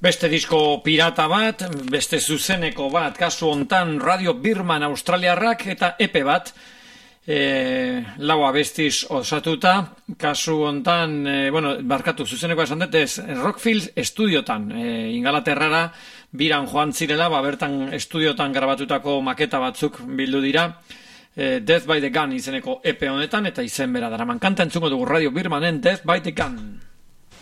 Beste disko pirata bat, beste zuzeneko bat, kasu hontan Radio Birman Australiarrak eta EP bat, lau abestiz osatuta, kasu hontan, barkatu zuzeneko esan dut ez, Rockfield estudiotan, Ingalaterrara, biran joan zirela, bertan estudiotan grabatutako maketa batzuk bildu dira, Death by the Gun izeneko EP honetan, eta izen bera daraman kanta entzungo dugu Radio Birmanen Death by the Gun.